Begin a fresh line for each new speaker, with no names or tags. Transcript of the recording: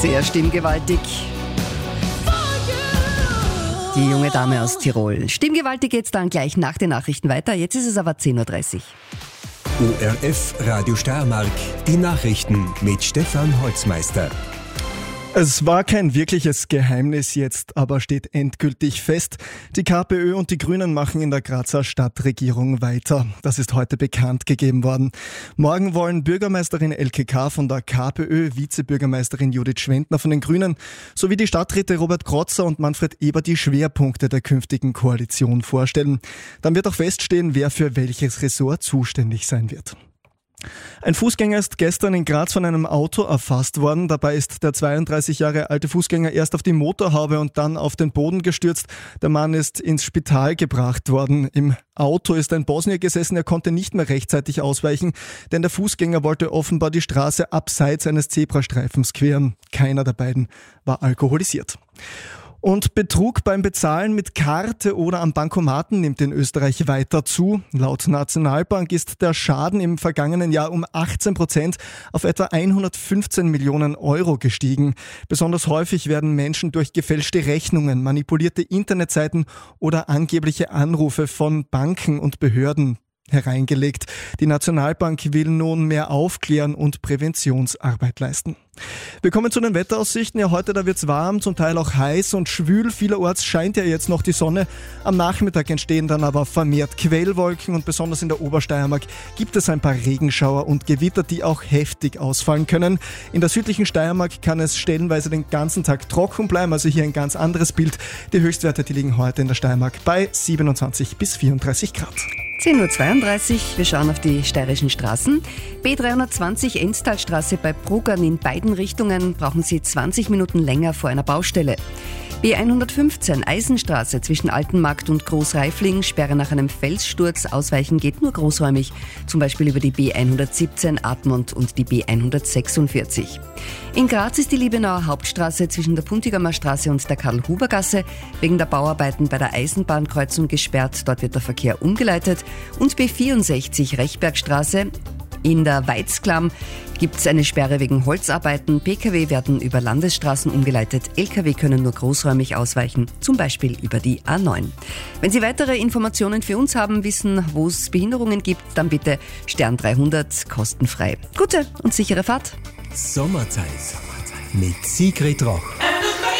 Sehr stimmgewaltig. Die junge Dame aus Tirol. Stimmgewaltig geht's dann gleich nach den Nachrichten weiter. Jetzt ist es aber 10.30 Uhr.
ORF Radio Steiermark, die Nachrichten mit Stefan Holzmeister.
Es war kein wirkliches Geheimnis jetzt, aber steht endgültig fest. Die KPÖ und die Grünen machen in der Grazer Stadtregierung weiter. Das ist heute bekannt gegeben worden. Morgen wollen Bürgermeisterin Elke K. von der KPÖ, Vizebürgermeisterin Judith Schwendner von den Grünen sowie die Stadträte Robert Krotzer und Manfred Eber die Schwerpunkte der künftigen Koalition vorstellen. Dann wird auch feststehen, wer für welches Ressort zuständig sein wird. Ein Fußgänger ist gestern in Graz von einem Auto erfasst worden. Dabei ist der 32 Jahre alte Fußgänger erst auf die Motorhaube und dann auf den Boden gestürzt. Der Mann ist ins Spital gebracht worden. Im Auto ist ein Bosnier gesessen, er konnte nicht mehr rechtzeitig ausweichen, denn der Fußgänger wollte offenbar die Straße abseits eines Zebrastreifens queren. Keiner der beiden war alkoholisiert. Und Betrug beim Bezahlen mit Karte oder am Bankomaten nimmt in Österreich weiter zu. Laut Nationalbank ist der Schaden im vergangenen Jahr um 18% auf etwa 115 Millionen Euro gestiegen. Besonders häufig werden Menschen durch gefälschte Rechnungen, manipulierte Internetseiten oder angebliche Anrufe von Banken und Behörden hereingelegt. Die Nationalbank will nun mehr aufklären und Präventionsarbeit leisten. Wir kommen zu den Wetteraussichten. Ja, heute da wird's warm, zum Teil auch heiß und schwül. Vielerorts scheint ja jetzt noch die Sonne. Am Nachmittag entstehen dann aber vermehrt Quellwolken und besonders in der Obersteiermark gibt es ein paar Regenschauer und Gewitter, die auch heftig ausfallen können. In der südlichen Steiermark kann es stellenweise den ganzen Tag trocken bleiben, also hier ein ganz anderes Bild. Die Höchstwerte, die liegen heute in der Steiermark bei 27 bis 34 Grad.
10.32 Uhr, wir schauen auf die steirischen Straßen. B320 Enstalstraße bei Bruggern in beiden Richtungen brauchen Sie 20 Minuten länger vor einer Baustelle. B115 Eisenstraße zwischen Altenmarkt und Großreifling, Sperre nach einem Felssturz, ausweichen geht nur großräumig, zum Beispiel über die B117 Admont und die B146. In Graz ist die Liebenauer Hauptstraße zwischen der Puntigamer Straße und der Karl-Huber-Gasse wegen der Bauarbeiten bei der Eisenbahnkreuzung gesperrt, dort wird der Verkehr umgeleitet. Und B64 Rechbergstraße. In der Weizklamm gibt es eine Sperre wegen Holzarbeiten. Pkw werden über Landesstraßen umgeleitet. Lkw können nur großräumig ausweichen, zum Beispiel über die A9. Wenn Sie weitere Informationen für uns haben, wissen, wo es Behinderungen gibt, dann bitte Stern 300 kostenfrei. Gute und sichere Fahrt.
Sommerzeit mit Sigrid Roch.